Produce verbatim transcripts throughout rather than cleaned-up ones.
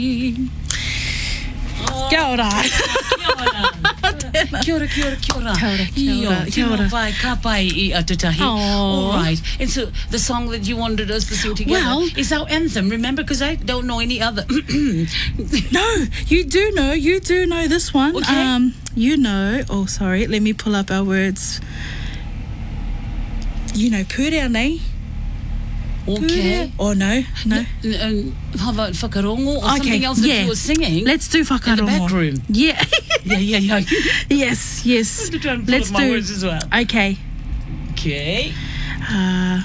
Kia ora. Kia ora, kia ora, kia ora. Kia ora, kia ora, Io, kia ora. tino vai, ka pai I Atutahi. Aw. All right. And so the song that you wanted us to sing together Well- is our anthem, remember? Because I don't know any other. No, you do know. You do know this one. Okay. Um, you know. Oh, sorry. Let me pull up our words. You know, pūrea nei. Okay. Oh, no. No. Um, how about whakarongo or something Okay, else that yeah. you were singing? Let's do whakarongo. In the back room. Yeah. Yeah, yeah, yeah. yes, yes. I'm trying to pull Let's up my do. words as well. Okay. Okay. Uh,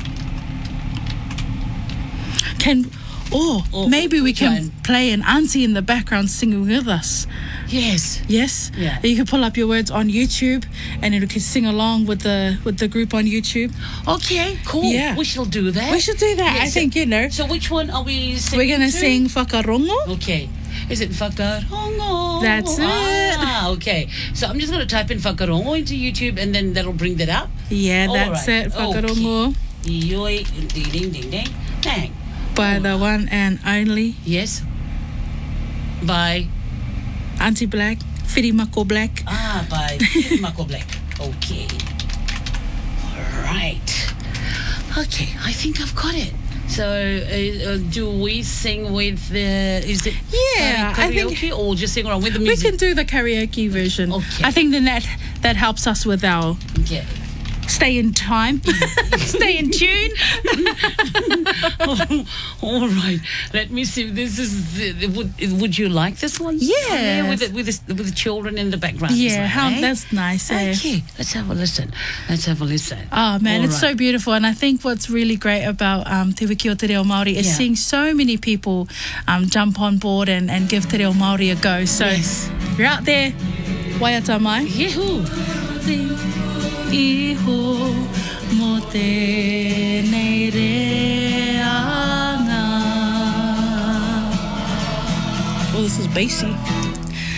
can. Or Oh, maybe we which can one? play an auntie in the background singing with us. Yes. Yes. Yeah. You can pull up your words on YouTube, and then we can sing along with the with the group on YouTube. Okay, cool. Yeah. We shall do that. We should do that. Yeah, I so- think you know. So which one are we singing We're gonna to? sing whakarongo. Okay. Is it whakarongo? That's it. Ah, okay. So I'm just going to type in whakarongo into YouTube and then that'll bring that up. Yeah, All that's right. it. Whakarongo Ioi, ding, ding, ding, ding. Bang. by the one and only Yes. By, Auntie Black, Whirimako Black. ah, by Mako Black. Okay. All right. Okay, I think I've got it. So, uh, uh, do we sing with the, is it Yeah, I think- karaoke or just sing along with the We music? can do the karaoke version. Okay. I think then that that helps us with our Okay. stay in time, stay in tune. Oh, all right. Let me see. This is. The, would Would you like this one? Yes. Oh, yeah, with the, with the, with the children in the background. Yeah, as well, how eh? that's nice. Eh? Okay. Let's have a listen. Let's have a listen. Oh man, All it's so right. beautiful, and I think what's really great about um, Te Wiki o Te Reo Māori is Yeah. seeing so many people um, jump on board and, and give Te Reo Māori a go. So Yes. you're out there, waiata mai. Yehoo. Iho mo tēnei reanga. Oh, this is bassy.